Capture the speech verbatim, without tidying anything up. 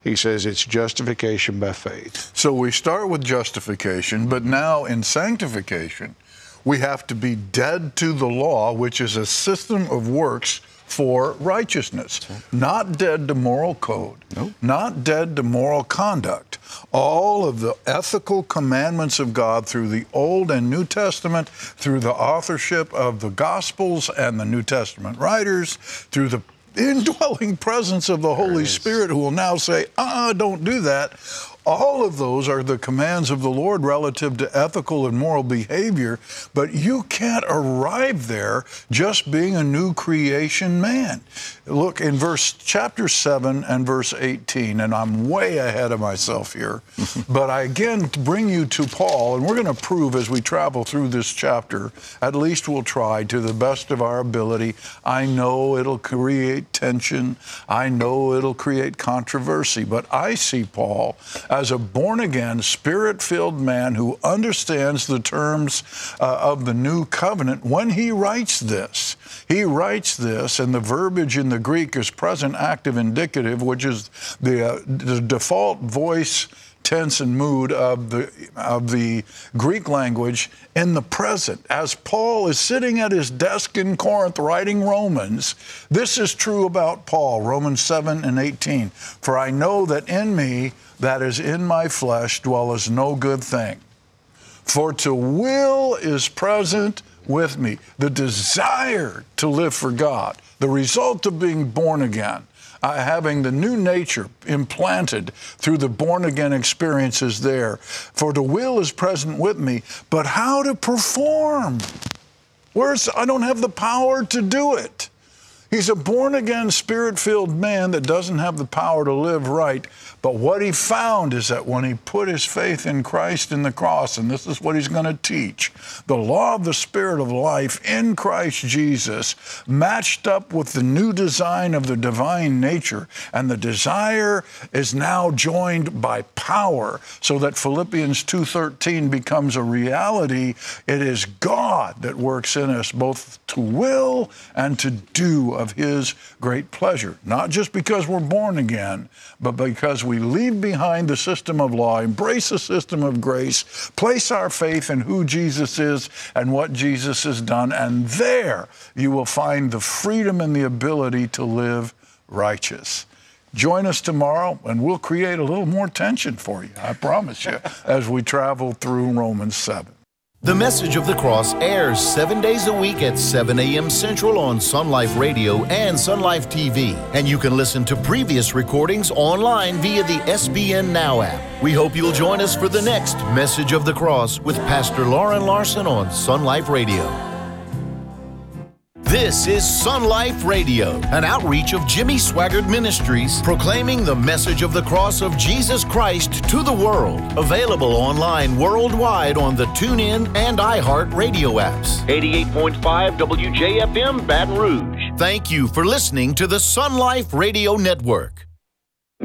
He says it's justification by faith. So we start with justification, but now in sanctification, we have to be dead to the law, which is a system of works for righteousness. Not dead to moral code, nope. Not dead to moral conduct. All of the ethical commandments of God through the Old and New Testament, through the authorship of the Gospels and the New Testament writers, through the indwelling presence of the Holy Spirit, who will now say, uh-uh, don't do that. All of those are the commands of the Lord relative to ethical and moral behavior, but you can't arrive there just being a new creation man. Look in verse chapter seven and verse eighteen, and I'm way ahead of myself here, but I again bring you to Paul, and we're going to prove as we travel through this chapter, at least we'll try to the best of our ability. I know it'll create tension. I know it'll create controversy, but I see Paul as a born-again, spirit-filled man who understands the terms uh, of the new covenant when he writes this. He writes this, and the verbiage in the Greek is present active indicative, which is the, uh, the default voice, tense, and mood of the, of the Greek language in the present. As Paul is sitting at his desk in Corinth writing Romans, this is true about Paul, Romans seven and eighteen. For I know that in me, that is in my flesh, dwelleth no good thing. For to will is present with me. The desire to live for God, the result of being born again, uh, having the new nature implanted through the born-again experiences there. For the will is present with me, but how to perform? Where's, I don't have the power to do it. He's a born-again, spirit-filled man that doesn't have the power to live right. But what he found is that when he put his faith in Christ in the cross, and this is what he's going to teach, the law of the Spirit of life in Christ Jesus matched up with the new design of the divine nature, and the desire is now joined by power, so that Philippians two thirteen becomes a reality. It is God that works in us both to will and to do of his great pleasure, not just because we're born again, but because we leave behind the system of law, embrace the system of grace, place our faith in who Jesus is and what Jesus has done, and there you will find the freedom and the ability to live righteous. Join us tomorrow, and we'll create a little more tension for you, I promise you, as we travel through Romans seven. The Message of the Cross airs seven days a week at seven a.m. Central on Sun Life Radio and Sun Life T V. And you can listen to previous recordings online via the S B N Now app. We hope you'll join us for the next Message of the Cross with Pastor Lauren Larson on Sun Life Radio. This is Sun Life Radio, an outreach of Jimmy Swaggart Ministries, proclaiming the message of the cross of Jesus Christ to the world. Available online worldwide on the TuneIn and iHeart radio apps. eighty-eight point five W J F M, Baton Rouge. Thank you for listening to the Sun Life Radio Network.